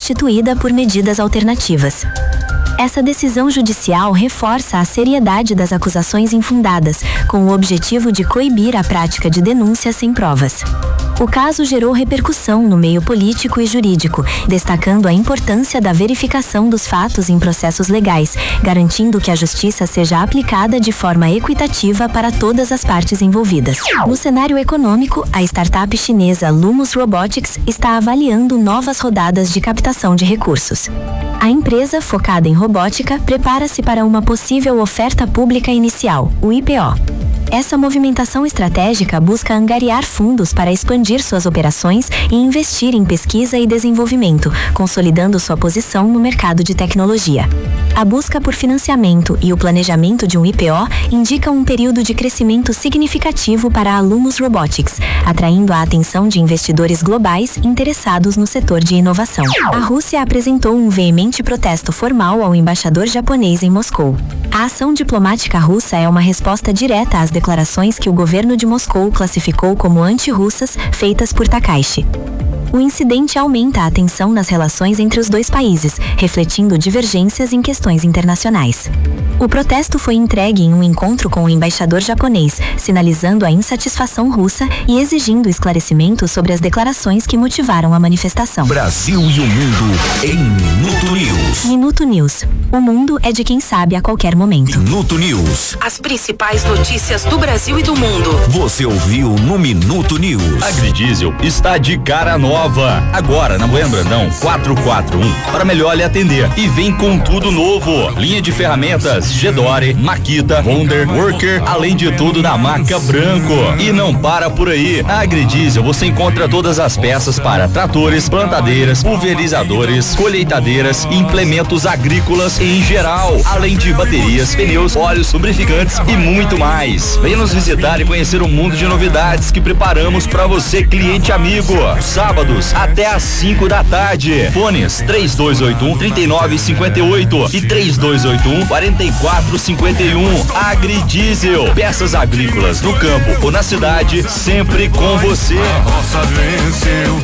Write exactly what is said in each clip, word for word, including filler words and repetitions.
substituída por medidas alternativas. Essa decisão judicial reforça a seriedade das acusações infundadas, com o objetivo de coibir a prática de denúncias sem provas. O caso gerou repercussão no meio político e jurídico, destacando a importância da verificação dos fatos em processos legais, garantindo que a justiça seja aplicada de forma equitativa para todas as partes envolvidas. No cenário econômico, a startup chinesa Lumos Robotics está avaliando novas rodadas de captação de recursos. A empresa, focada em robótica, prepara-se para uma possível oferta pública inicial, o I P O. Essa movimentação estratégica busca angariar fundos para expandir suas operações e investir em pesquisa e desenvolvimento, consolidando sua posição no mercado de tecnologia. A busca por financiamento e o planejamento de um I P O indicam um período de crescimento significativo para a Lumos Robotics, atraindo a atenção de investidores globais interessados no setor de inovação. A Rússia apresentou um veemente protesto formal ao embaixador japonês em Moscou. A ação diplomática russa é uma resposta direta às declarações que o governo de Moscou classificou como anti-russas feitas por Takaichi. O incidente aumenta a tensão nas relações entre os dois países, refletindo divergências em questões internacionais. O protesto foi entregue em um encontro com o embaixador japonês, sinalizando a insatisfação russa e exigindo esclarecimentos sobre as declarações que motivaram a manifestação. Brasil e o mundo em Minuto News. Minuto News. O mundo é de quem sabe a qualquer momento. Minuto News. As principais notícias do Brasil e do mundo. Você ouviu no Minuto News. Agridiesel está de cara nova. Agora na Moema Brandão quatrocentos e quarenta e um para melhor lhe atender. E vem com tudo novo. Linha de ferramentas Gedore, Makita, Wonder, Worker, além de tudo da marca Branco. E não para por aí. Na Agridiesel você encontra todas as peças para tratores, plantadeiras, pulverizadores, colheitadeiras e implementos agrícolas em geral. Além de baterias, pneus, óleos, lubrificantes e muito mais. Venha nos visitar e conhecer o mundo de novidades que preparamos para você, cliente amigo. Sábado até às cinco da tarde. Fones três dois oito um, três nove cinco oito e três dois oito um, quatro quatro cinco um. Agridiesel, peças agrícolas no campo ou na cidade, sempre com você. A roça venceu.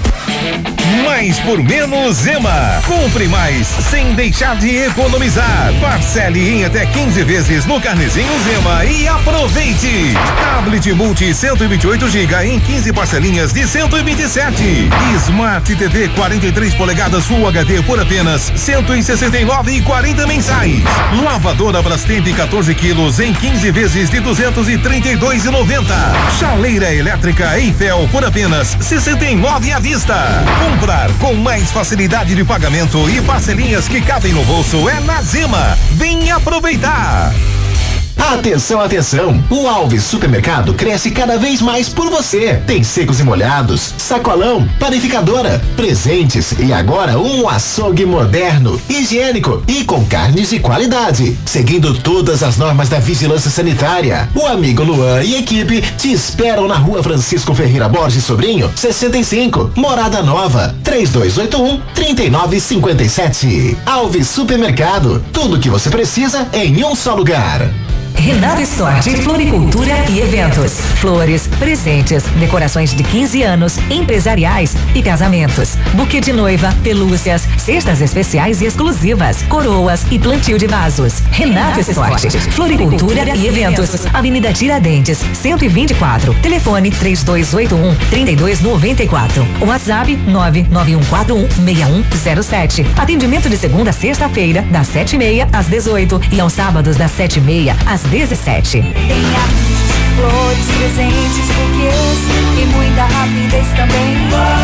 Mais por menos Zema. Compre mais sem deixar de economizar. Parcele em até quinze vezes no carnezinho Zema e aproveite. Tablet Multi cento e vinte e oito gigas em quinze parcelinhas de cento e vinte e sete. Smart T V quarenta e três polegadas Full H D por apenas cento e sessenta e nove reais e quarenta mensais. Lavadora Brastemp quatorze quilos em quinze vezes de duzentos e trinta e dois reais e noventa. Chaleira elétrica Eiffel por apenas sessenta e nove reais à vista. Comprar com mais facilidade de pagamento e parcelinhas que cabem no bolso é na Zema. Vem aproveitar! Atenção, atenção! O Alves Supermercado cresce cada vez mais por você. Tem secos e molhados, sacolão, panificadora, presentes e agora um açougue moderno, higiênico e com carnes de qualidade, seguindo todas as normas da vigilância sanitária. O amigo Luan e equipe te esperam na Rua Francisco Ferreira Borges Sobrinho, sessenta e cinco, Morada Nova, três dois oito um, três nove cinco sete. Alves Supermercado, tudo que você precisa em um só lugar. Renato Stort, floricultura e eventos. Flores, presentes, decorações de quinze anos, empresariais e casamentos. Buquê de noiva, pelúcias, cestas especiais e exclusivas, coroas e plantio de vasos. Renato Stort, floricultura e eventos. Avenida Tiradentes, cento e vinte e quatro. Telefone três dois oito um, três dois nove quatro. WhatsApp nove nove um quatro um, seis um zero sete. Atendimento de segunda a sexta-feira, das sete e meia às dezoito e aos sábados das sete e meia às dezessete. Tem flores, presentes, buquês e muita rapidez também.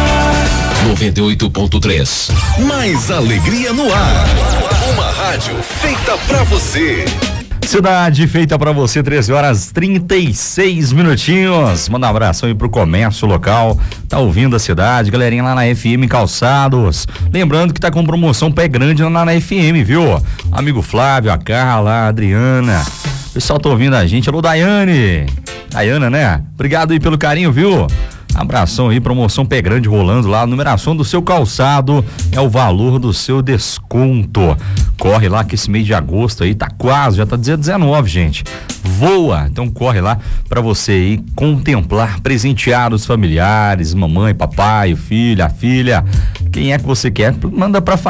noventa e oito ponto três. Mais alegria no ar. Uma rádio feita pra você. Cidade feita pra você, treze horas trinta e seis minutinhos. Manda um abraço aí pro comércio local. Tá ouvindo a cidade, galerinha lá na F M Calçados. Lembrando que tá com promoção pé grande lá na F M, viu? Amigo Flávio, a Carla, a Adriana. O pessoal tá ouvindo a gente. Alô, Daiane. Daiana, né? Obrigado aí pelo carinho, viu? Abração aí, promoção pé grande rolando lá. A numeração do seu calçado é o valor do seu desconto. Corre lá que esse mês de agosto aí tá quase, já tá dia dezenove, gente. Voa, então corre lá pra você aí contemplar, presentear os familiares, mamãe, papai, o filho, a filha. Quem é que você quer? Manda pra família.